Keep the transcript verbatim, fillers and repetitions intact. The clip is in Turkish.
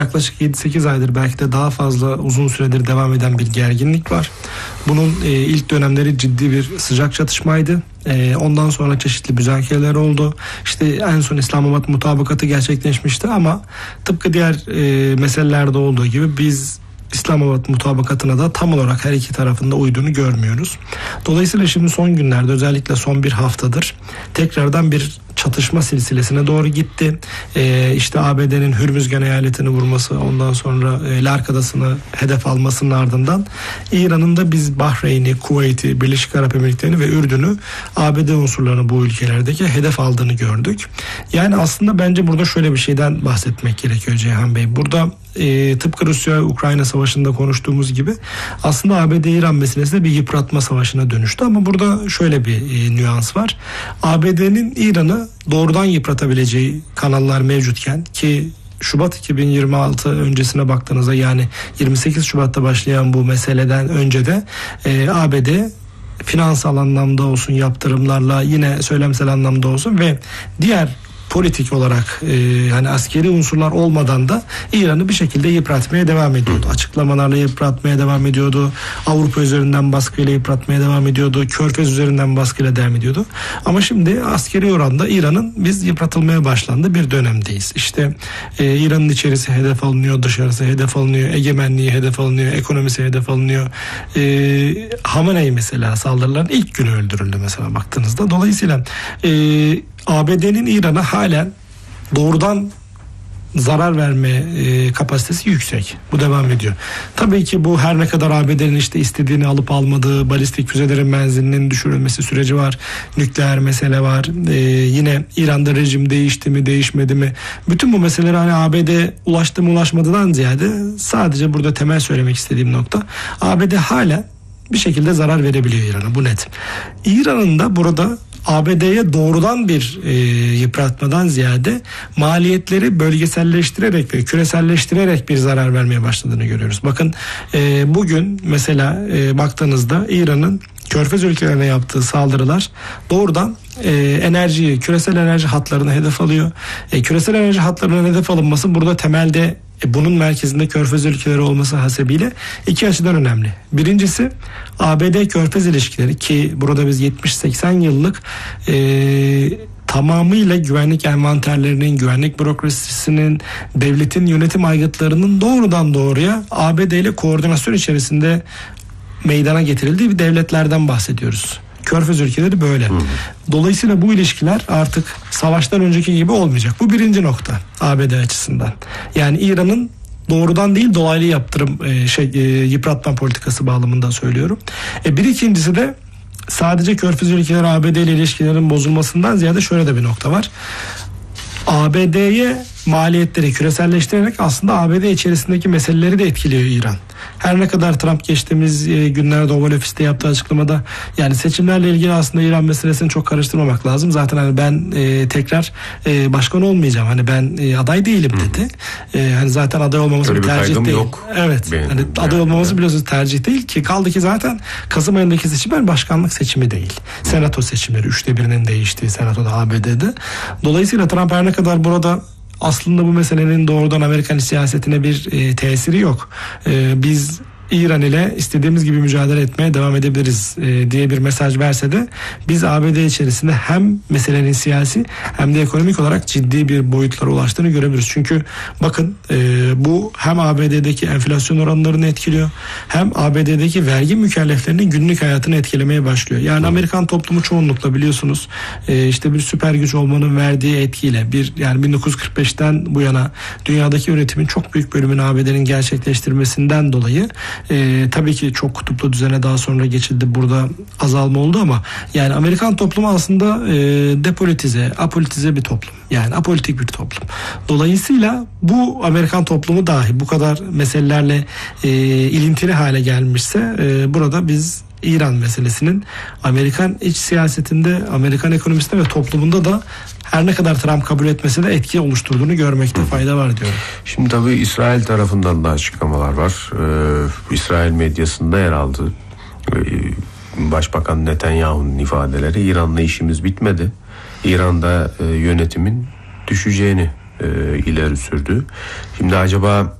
yaklaşık yedi sekiz aydır, belki de daha fazla uzun süredir devam eden bir gerginlik var. Bunun e, ilk dönemleri ciddi bir sıcak çatışmaydı. E, ondan sonra çeşitli müzakereler oldu. İşte en son İslamabad mutabakatı gerçekleşmişti ama tıpkı diğer e, meselelerde olduğu gibi biz İslamabad mutabakatına da tam olarak her iki tarafında uyduğunu görmüyoruz. Dolayısıyla şimdi son günlerde, özellikle son bir haftadır tekrardan bir çatışma silsilesine doğru gitti. Ee, işte A B D'nin Hürmüzgan eyaletini vurması, ondan sonra e, Lark Adası'nı hedef almasının ardından İran'ın da biz Bahreyn'i, Kuveyt'i, Birleşik Arap Emirlikleri'ni ve Ürdün'ü, A B D unsurlarını bu ülkelerdeki hedef aldığını gördük. Yani aslında bence burada şöyle bir şeyden bahsetmek gerekiyor Ceyhan Bey. Burada e, tıpkı Rusya-Ukrayna savaşında konuştuğumuz gibi aslında A B D-İran meselesi de bir yıpratma savaşına dönüştü. Ama burada şöyle bir e, nüans var. A B D'nin İran'ı doğrudan yıpratabileceği kanallar mevcutken, ki Şubat iki bin yirmi altı öncesine baktığınızda, yani yirmi sekiz Şubat'ta başlayan bu meseleden önce de e, A B D finansal anlamda olsun, yaptırımlarla, yine söylemsel anlamda olsun ve diğer politik olarak e, hani askeri unsurlar olmadan da İran'ı bir şekilde yıpratmaya devam ediyordu. Açıklamalarla yıpratmaya devam ediyordu. Avrupa üzerinden baskıyla yıpratmaya devam ediyordu. Körfez üzerinden baskıyla devam ediyordu. Ama şimdi askeri oranda İran'ın biz yıpratılmaya başlandığı bir dönemdeyiz. İşte e, İran'ın içerisi hedef alınıyor, dışarısı hedef alınıyor, egemenliği hedef alınıyor, ekonomisi hedef alınıyor. E, Hamenei mesela saldırıların ilk günü öldürüldü mesela baktığınızda. Dolayısıyla e, A B D'nin İran'a halen doğrudan zarar verme e, kapasitesi yüksek. Bu devam ediyor. Tabii ki bu her ne kadar A B D'nin işte istediğini alıp almadığı, balistik füzelerin menzilinin düşürülmesi süreci var. Nükleer mesele var. E, yine İran'da rejim değişti mi, değişmedi mi? Bütün bu meseleler hani A B D ulaştı mı, ulaşmadıdan ziyade sadece burada temel söylemek istediğim nokta, A B D hala bir şekilde zarar verebiliyor İran'a. Bu net. İran'ın da burada A B D'ye doğrudan bir e, yıpratmadan ziyade maliyetleri bölgeselleştirerek ve küreselleştirerek bir zarar vermeye başladığını görüyoruz. Bakın e, bugün mesela e, baktığınızda İran'ın Körfez ülkelerine yaptığı saldırılar doğrudan e, enerjiyi, küresel enerji hatlarını hedef alıyor. E, küresel enerji hatlarının hedef alınması burada temelde E bunun merkezinde Körfez ülkeleri olması hasebiyle iki açıdan önemli. Birincisi A B D-Körfez ilişkileri, ki burada biz yetmiş seksen yıllık e, tamamıyla güvenlik envanterlerinin, güvenlik bürokrasisinin, devletin yönetim aygıtlarının doğrudan doğruya A B D ile koordinasyon içerisinde meydana getirildiği bir devletlerden bahsediyoruz. Körfez ülkeleri böyle. Hı hı. Dolayısıyla bu ilişkiler artık savaştan önceki gibi olmayacak. Bu birinci nokta A B D açısından. Yani İran'ın doğrudan değil dolaylı yaptırım e, şey e, yıpratma politikası bağlamında söylüyorum. E, bir ikincisi de sadece Körfez ülkeleri A B D ile ilişkilerin bozulmasından ziyade şöyle de bir nokta var. A B D'ye maliyetleri küreselleştirerek aslında A B D içerisindeki meseleleri de etkiliyor İran. Her ne kadar Trump geçtiğimiz günlerde Oval Ofis'te yaptığı açıklamada, yani seçimlerle ilgili aslında İran meselesini çok karıştırmamak lazım. Zaten hani ben e, tekrar e, başkan olmayacağım, hani ben e, aday değilim dedi. E, hani zaten aday olmamız bir tercih değil. Yok evet. Benim, hani aday yani, olmamız biliyorsunuz tercih değil ki, kaldı ki zaten Kasım ayındaki seçimler başkanlık seçimi değil. Senato seçimleri, üçte birinin değiştiği senatoda A B D'de. Dolayısıyla Trump her ne kadar burada aslında bu meselenin doğrudan Amerikan siyasetine bir e, tesiri yok. E, biz İran ile istediğimiz gibi mücadele etmeye devam edebiliriz e, diye bir mesaj verse de biz A B D içerisinde hem meselenin siyasi hem de ekonomik olarak ciddi bir boyutlara ulaştığını görebiliriz. Çünkü bakın e, bu hem A B D'deki enflasyon oranlarını etkiliyor, hem A B D'deki vergi mükelleflerinin günlük hayatını etkilemeye başlıyor. Yani Amerikan toplumu çoğunlukla biliyorsunuz e, işte bir süper güç olmanın verdiği etkiyle bir, yani bin dokuz yüz kırk beşten bu yana dünyadaki üretimin çok büyük bölümünü A B D'nin gerçekleştirmesinden dolayı Ee, tabii ki çok kutuplu düzene daha sonra geçildi. Burada azalma oldu ama yani Amerikan toplumu aslında e, depolitize, apolitize bir toplum. Yani apolitik bir toplum. Dolayısıyla bu Amerikan toplumu dahi bu kadar meselelerle e, ilintili hale gelmişse e, burada biz İran meselesinin Amerikan iç siyasetinde, Amerikan ekonomisinde ve toplumunda da her ne kadar Trump kabul etmese de etki oluşturduğunu görmekte fayda var diyorum. Şimdi tabii İsrail tarafından da açıklamalar var. Ee, İsrail medyasında yer aldı. Ee, Başbakan Netanyahu'nun ifadeleri, İran'la işimiz bitmedi. İran'da e, yönetimin düşeceğini e, ileri sürdü. Şimdi acaba